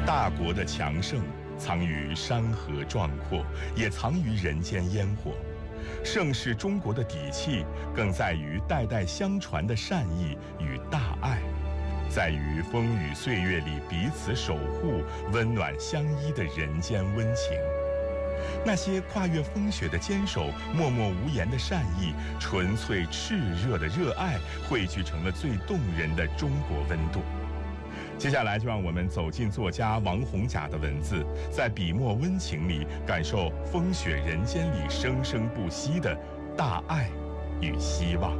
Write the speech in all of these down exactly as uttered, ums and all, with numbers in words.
大国的强盛，藏于山河壮阔，也藏于人间烟火。盛世中国的底气，更在于代代相传的善意与大爱，在于风雨岁月里彼此守护、温暖相依的人间温情。那些跨越风雪的坚守，默默无言的善意，纯粹炽热的热爱，汇聚成了最动人的中国温度。接下来就让我们走进作家王洪甲的文字，在笔墨温情里感受风雪人间里生生不息的大爱与希望。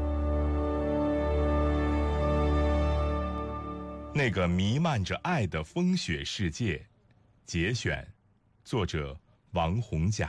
那个弥漫着爱的风雪世界，节选，作者王洪甲。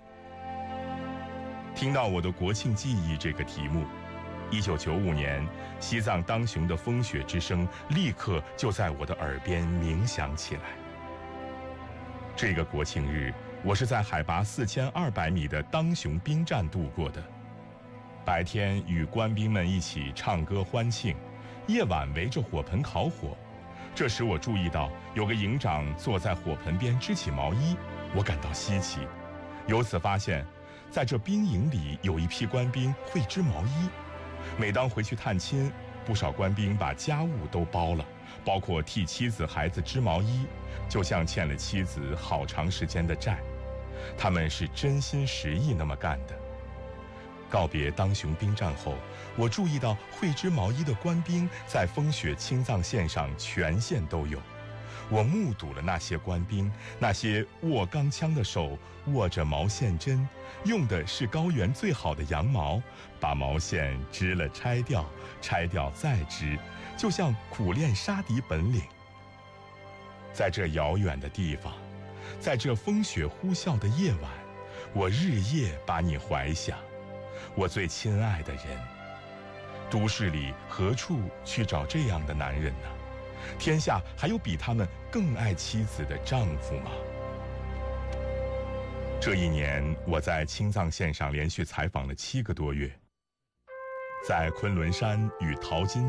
听到我的国庆记忆这个题目，一九九五年，西藏当雄的风雪之声立刻就在我的耳边鸣响起来。这个国庆日，我是在海拔四千二百米的当雄兵站度过的。白天与官兵们一起唱歌欢庆，夜晚围着火盆烤火。这时我注意到有个营长坐在火盆边织起毛衣，我感到稀奇，由此发现，在这兵营里有一批官兵会织毛衣。每当回去探亲，不少官兵把家务都包了，包括替妻子孩子织毛衣，就像欠了妻子好长时间的债。他们是真心实意那么干的。告别当雄兵站后，我注意到会织毛衣的官兵在风雪青藏线上全线都有。我目睹了那些官兵，那些握钢枪的手握着毛线针，用的是高原最好的羊毛，把毛线织了拆掉，拆掉再织，就像苦练杀敌本领。在这遥远的地方，在这风雪呼啸的夜晚，我日夜把你怀想，我最亲爱的人。都市里何处去找这样的男人呢？天下还有比他们更爱妻子的丈夫吗？这一年，我在青藏线上连续采访了七个多月，在昆仑山与淘金